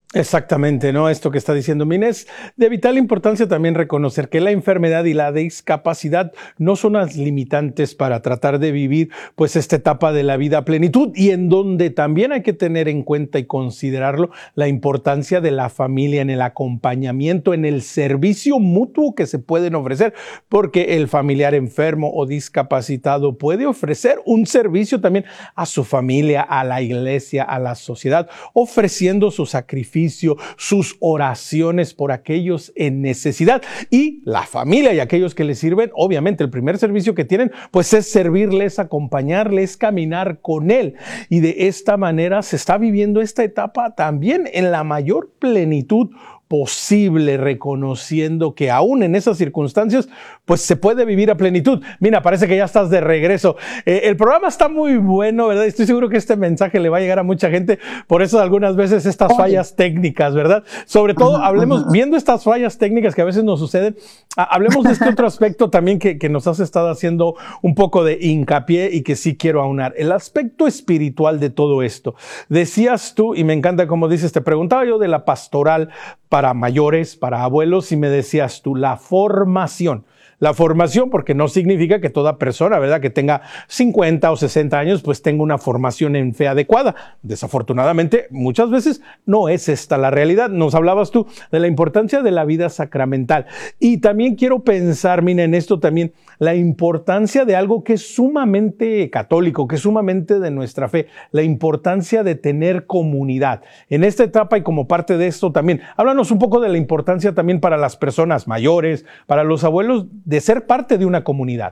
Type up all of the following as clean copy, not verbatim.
Exactamente, ¿no? Esto que está diciendo Mina es de vital importancia también reconocer que la enfermedad y la discapacidad no son las limitantes para tratar de vivir pues esta etapa de la vida a plenitud, y en donde también hay que tener en cuenta y considerarlo la importancia de la familia en el acompañamiento, en el servicio mutuo que se pueden ofrecer, porque el familiar enfermo o discapacitado puede ofrecer un servicio también a su familia, a la iglesia, a la sociedad, ofreciendo su sacrificio, sus oraciones por aquellos en necesidad, y la familia y aquellos que les sirven. Obviamente el primer servicio que tienen pues es servirles, acompañarles, caminar con él, y de esta manera se está viviendo esta etapa también en la mayor plenitud posible, reconociendo que aún en esas circunstancias pues se puede vivir a plenitud. Mira, parece que ya estás de regreso. El programa está muy bueno, ¿verdad? Estoy seguro que este mensaje le va a llegar a mucha gente, por eso algunas veces estas fallas técnicas, ¿verdad? Sobre todo viendo estas fallas técnicas que a veces nos suceden, hablemos de este otro aspecto también que nos has estado haciendo un poco de hincapié y que sí quiero aunar, el aspecto espiritual de todo esto. Decías tú, y me encanta cómo dices, te preguntaba yo de la pastoral para mayores, para abuelos, y me decías tú, la formación. La formación, porque no significa que toda persona, ¿verdad?, que tenga 50 o 60 años, pues tenga una formación en fe adecuada. Desafortunadamente, muchas veces no es esta la realidad. Nos hablabas tú de la importancia de la vida sacramental. Y también quiero pensar, mira, en esto también, la importancia de algo que es sumamente católico, que es sumamente de nuestra fe, la importancia de tener comunidad. En esta etapa y como parte de esto también, háblanos un poco de la importancia también para las personas mayores, para los abuelos, de ser parte de una comunidad.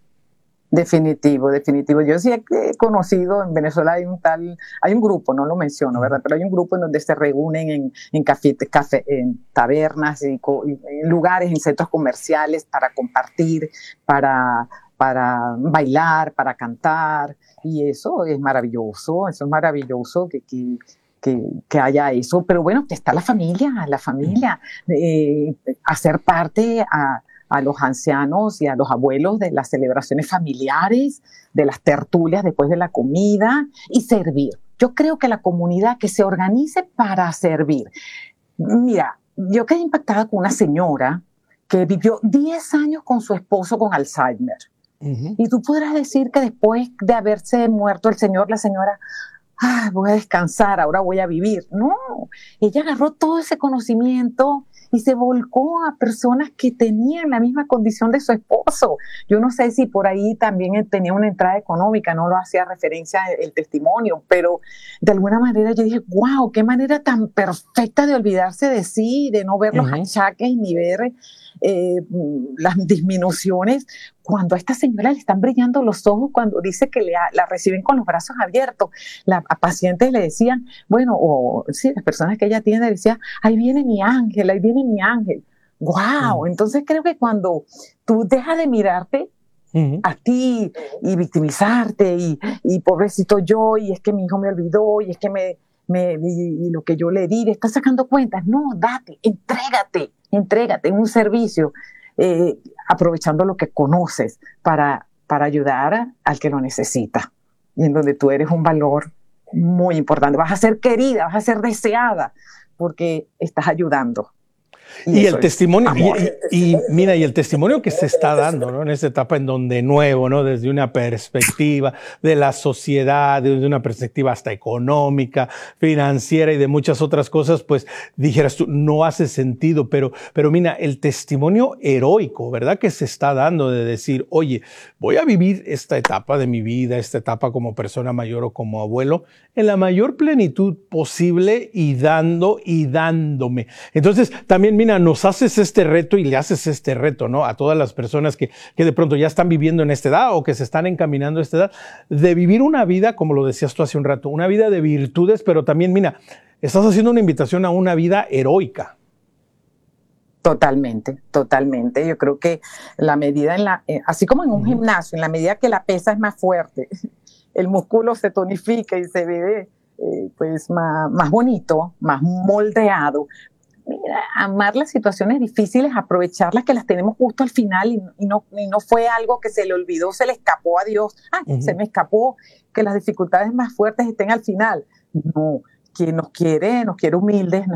Definitivo, definitivo. Yo sí he conocido, en Venezuela hay un grupo, no lo menciono, ¿verdad? Pero hay un grupo en donde se reúnen en en tabernas, en lugares, en centros comerciales para compartir, para bailar, para cantar, y eso es maravilloso que haya eso. Pero bueno, que está la familia, hacer parte a los ancianos y a los abuelos de las celebraciones familiares, de las tertulias después de la comida, y servir. Yo creo que la comunidad que se organice para servir. Mira, yo quedé impactada con una señora que vivió 10 años con su esposo con Alzheimer. Y tú podrás decir que después de haberse muerto el señor, la señora, voy a descansar, ahora voy a vivir. No, ella agarró todo ese conocimiento y se volcó a personas que tenían la misma condición de su esposo. Yo no sé si por ahí también tenía una entrada económica, no lo hacía referencia el testimonio, pero de alguna manera yo dije, wow, qué manera tan perfecta de olvidarse de sí, de no ver los achaques ni ver las disminuciones, cuando a esta señora le están brillando los ojos cuando dice que la reciben con los brazos abiertos. A pacientes le decían, bueno, sí, las personas que ella atiende le decían, ahí viene mi ángel, ahí viene mi ángel. ¡Wow! Entonces creo que cuando tú dejas de mirarte a ti y victimizarte y pobrecito yo, y es que mi hijo me olvidó, y es que y lo que yo le di, le estás sacando cuentas. No, date, entrégate en un servicio, aprovechando lo que conoces para ayudar al que lo necesita, y en donde tú eres un valor muy importante. Vas a ser querida, vas a ser deseada, porque estás ayudando. Y el testimonio, mira, y el testimonio que se está dando, ¿no?, en esta etapa en donde nuevo, ¿no?, desde una perspectiva de la sociedad, desde una perspectiva hasta económica, financiera y de muchas otras cosas, pues dijeras tú, no hace sentido, pero mira, el testimonio heroico, ¿verdad?, que se está dando de decir, oye, voy a vivir esta etapa de mi vida, esta etapa como persona mayor o como abuelo, en la mayor plenitud posible, y dándome. Entonces, también, mira, nos haces este reto y le haces este reto, ¿no?, a todas las personas que de pronto ya están viviendo en esta edad o que se están encaminando a esta edad, de vivir una vida, como lo decías tú hace un rato, una vida de virtudes, pero también, mira, estás haciendo una invitación a una vida heroica. Totalmente, totalmente. Yo creo que la medida así como en un gimnasio, en la medida que la pesa es más fuerte, el músculo se tonifica y se ve pues más bonito, más moldeado. Mira, amar las situaciones difíciles, aprovecharlas, que las tenemos justo al final, y no fue algo que se le olvidó, se le escapó a Dios. Se me escapó que las dificultades más fuertes estén al final. No, quien nos quiere humildes,